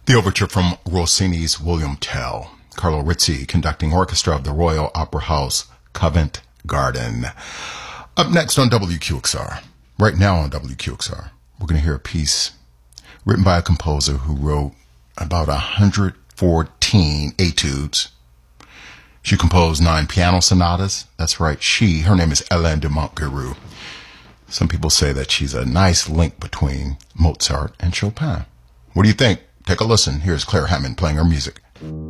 The overture from Rossini's William Tell. Carlo Rizzi conducting orchestra of the Royal Opera House, Covent Garden. Up next on WQXR. Right now on WQXR, we're going to hear a piece written by a composer who wrote about 114 etudes. She composed 9 piano sonatas. That's right, her name is Hélène de Montgerou. Some people say that she's a nice link between Mozart and Chopin. What do you think? Take a listen. Here's Claire Hammond playing her music.